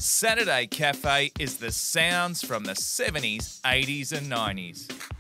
Saturday Cafe is the sounds from the 70s, 80s, and 90s.